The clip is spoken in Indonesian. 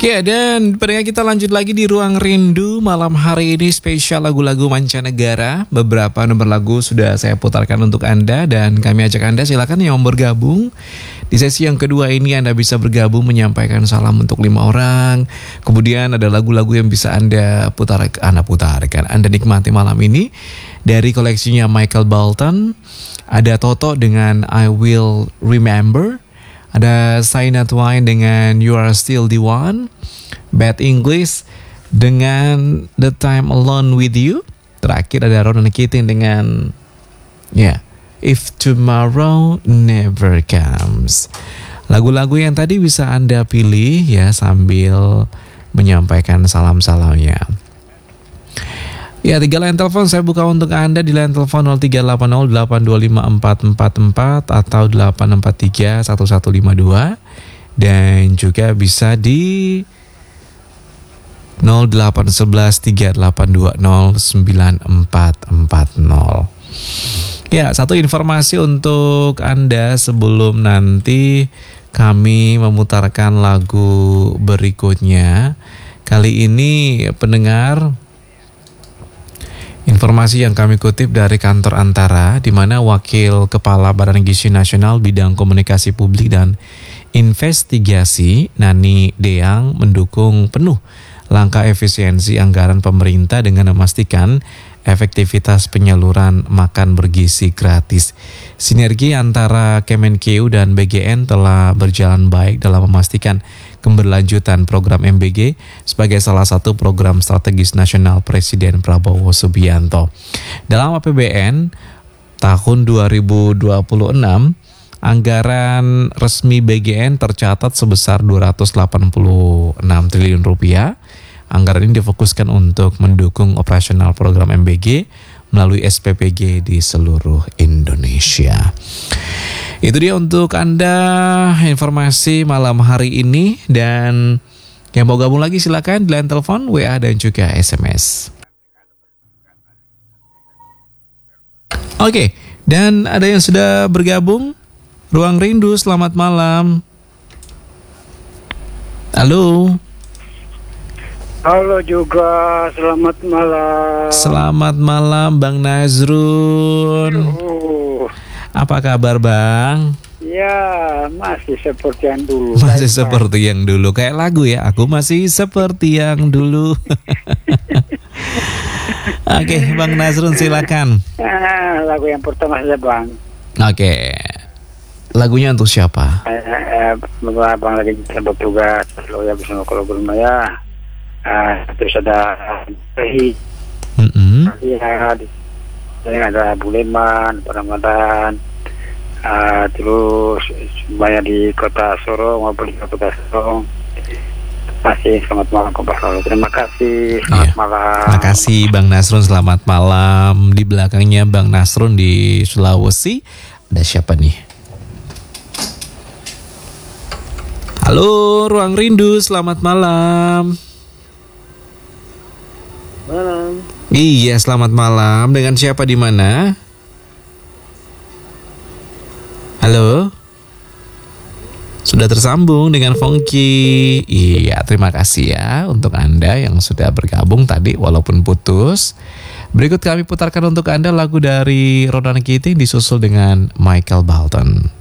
Ya, dan pendengar kita lanjut lagi di Ruang Rindu. Malam hari ini spesial lagu-lagu mancanegara. Beberapa nomor lagu sudah saya putarkan untuk Anda, dan kami ajak Anda silakan yang mau bergabung. Di sesi yang kedua ini Anda bisa bergabung menyampaikan salam untuk 5 orang. Kemudian ada lagu-lagu yang bisa Anda putarkan, Anda nikmati malam ini. Dari koleksinya Michael Bolton, ada Toto dengan I Will Remember. Ada Shania Twain dengan You Are Still the One. Bad English dengan The Time Alone With You. Terakhir ada Ronan Keating dengan If Tomorrow Never Comes. Lagu-lagu yang tadi bisa Anda pilih ya sambil menyampaikan salam-salamnya. Ya, 3 line telepon saya buka untuk Anda di line telepon 0380825444 atau 8431152, dan juga bisa di 081138209440. Ya, satu informasi untuk Anda sebelum nanti kami memutarkan lagu berikutnya. Kali ini pendengar, informasi yang kami kutip dari kantor Antara, di mana Wakil Kepala Badan Gizi Nasional Bidang Komunikasi Publik dan Investigasi Nani Deang mendukung penuh langkah efisiensi anggaran pemerintah dengan memastikan efektivitas penyaluran makan bergizi gratis. Sinergi antara Kemenkeu dan BGN telah berjalan baik dalam memastikan keberlanjutan program MBG sebagai salah satu program strategis nasional Presiden Prabowo Subianto. Dalam APBN tahun 2026, anggaran resmi BGN tercatat sebesar 286 triliun rupiah. Anggaran ini difokuskan untuk mendukung operasional program MBG melalui SPPG di seluruh Indonesia. Itu dia untuk Anda informasi malam hari ini, dan yang mau gabung lagi silakan di line telepon, WA dan juga SMS. Oke, dan ada yang sudah bergabung. Ruang Rindu, selamat malam. Halo. Halo juga, selamat malam. Selamat malam Bang Nazrun. Apa kabar Bang? Ya, masih seperti yang dulu. Masih seperti yang dulu, kayak lagu ya. Aku masih seperti yang dulu. Oke, Bang Nazrun silakan. Lagu yang pertama saja Bang. Oke. Lagunya untuk siapa? Bang lagi bertugas, ya bersama kalau ya. Terus ada ada Buleman, Ramadan, terus semuanya di kota Sorong maupun di kota Sorong. Masih selamat malam Pak Lalu. Terima kasih, selamat malam. Terima kasih Bang Nasrun, selamat malam. Di belakangnya Bang Nasrun di Sulawesi. Ada siapa nih? Halo, Ruang Rindu, selamat malam. Malam. Iya, selamat malam. Dengan siapa di mana? Halo? Sudah tersambung dengan Fongki. Iya, terima kasih ya untuk Anda yang sudah bergabung tadi walaupun putus. Berikut kami putarkan untuk Anda lagu dari Ronan Keating disusul dengan Michael Bolton.